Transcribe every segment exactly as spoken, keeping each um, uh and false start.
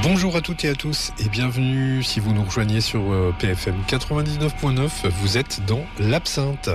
Bonjour à toutes et à tous et bienvenue si vous nous rejoignez sur P F M quatre-vingt-dix-neuf point neuf, vous êtes dans l'Absinthe.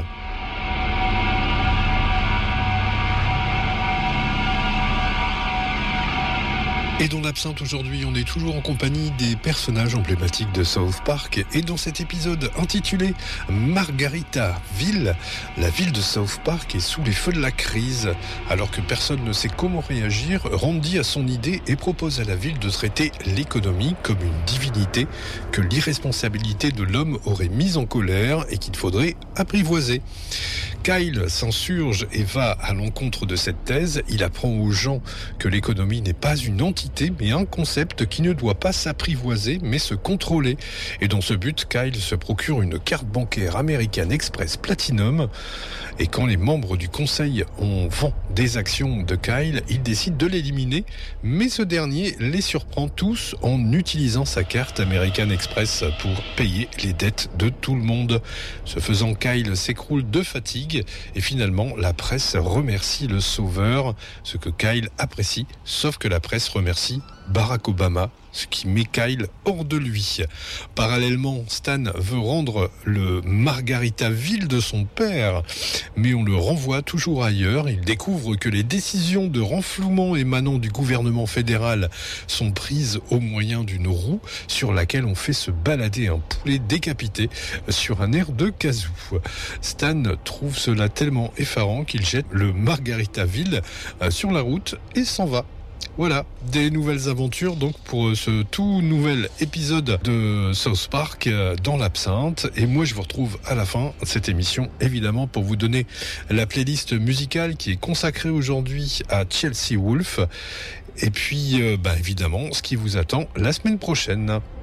Et dans l'Absinthe aujourd'hui, on est toujours en compagnie des personnages emblématiques de South Park. Et dans cet épisode intitulé Margaritaville, la ville de South Park est sous les feux de la crise. Alors que personne ne sait comment réagir, Randy a son idée et propose à la ville de traiter l'économie comme une divinité que l'irresponsabilité de l'homme aurait mise en colère et qu'il faudrait apprivoiser. Kyle s'insurge et va à l'encontre de cette thèse. Il apprend aux gens que l'économie n'est pas une entité, mais un concept qui ne doit pas s'apprivoiser, mais se contrôler. Et dans ce but, Kyle se procure une carte bancaire American Express Platinum. Et quand les membres du conseil ont vend des actions de Kyle, il décide de l'éliminer, mais ce dernier les surprend tous en utilisant sa carte American Express pour payer les dettes de tout le monde. Ce faisant, Kyle s'écroule de fatigue et finalement la presse remercie le sauveur, ce que Kyle apprécie, sauf que la presse remercie Barack Obama, ce qui met Kyle hors de lui. Parallèlement, Stan veut rendre le Margaritaville de son père, mais on le renvoie toujours ailleurs. Il découvre que les décisions de renflouement émanant du gouvernement fédéral sont prises au moyen d'une roue sur laquelle on fait se balader un poulet décapité sur un air de kazoo. Stan trouve cela tellement effarant qu'il jette le Margaritaville sur la route et s'en va. Voilà, des nouvelles aventures donc pour ce tout nouvel épisode de South Park dans l'Absinthe. Et moi je vous retrouve à la fin de cette émission évidemment pour vous donner la playlist musicale qui est consacrée aujourd'hui à Chelsea Wolfe. Et puis euh, bah, évidemment ce qui vous attend la semaine prochaine.